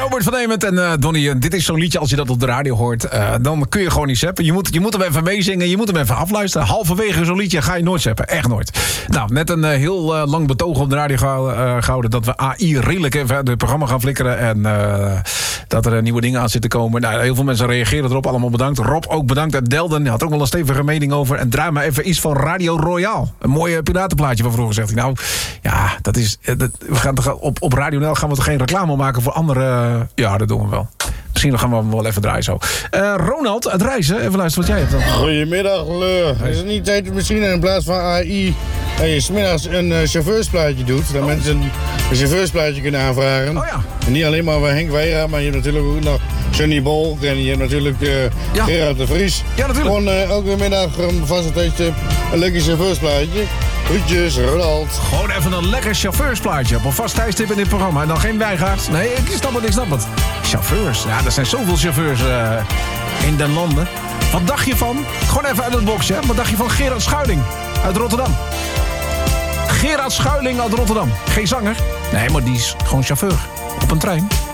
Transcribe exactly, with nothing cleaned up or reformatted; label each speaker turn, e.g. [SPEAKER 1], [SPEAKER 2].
[SPEAKER 1] Robert van Eement en uh, Donnie, uh, dit is zo'n liedje, als je dat op de radio hoort, uh, dan kun je gewoon niet zappen. Je moet, je moet hem even meezingen, je moet hem even afluisteren. Halverwege zo'n liedje ga je nooit zappen, echt nooit. Nou, net een uh, heel uh, lang betoog op de radio gehouden, uh, gehouden dat we A I redelijk even uit het programma gaan flikkeren en uh, dat er uh, nieuwe dingen aan zitten komen. Nou, heel veel mensen reageren erop, allemaal bedankt. Rob ook bedankt uit Delden, had ook wel een stevige mening over. En draai maar even iets van Radio Royale. Een mooi uh, piratenplaatje van vroeger, zegt hij. Nou, ja, dat is, uh, dat, we gaan toch op, op Radio N L gaan we toch geen reclame maken voor andere... Uh, ja, dat doen we wel. Misschien gaan we hem wel even draaien zo. Uh, Ronald uit Reizen, even luisteren wat jij hebt dan.
[SPEAKER 2] Goedemiddag, Leur. Is het niet tijd misschien in plaats van A I... dat je 's middags een uh, chauffeursplaatje doet, dat oh. mensen een, een chauffeursplaatje kunnen aanvragen.
[SPEAKER 1] Oh ja.
[SPEAKER 2] En niet alleen maar bij Henk Weira, maar je hebt natuurlijk ook nog Johnny Bolk en je hebt natuurlijk uh, ja. Gerard de Vries.
[SPEAKER 1] Ja, natuurlijk.
[SPEAKER 2] Gewoon uh, elke middag um, vast een tijdje een lekker chauffeursplaatje. Groetjes, Ronald.
[SPEAKER 1] Gewoon even een lekker chauffeursplaatje op een vast tijdstip in dit programma. En dan geen Wijngaard. Nee, ik snap het, ik snap het. Chauffeurs, ja, er zijn zoveel chauffeurs uh, in de landen. Wat dacht je van, gewoon even uit het boxje, wat dacht je van Gerard Schuiling uit Rotterdam? Gerard Schuiling uit Rotterdam. Geen zanger. Nee, maar die is gewoon chauffeur. Op een trein.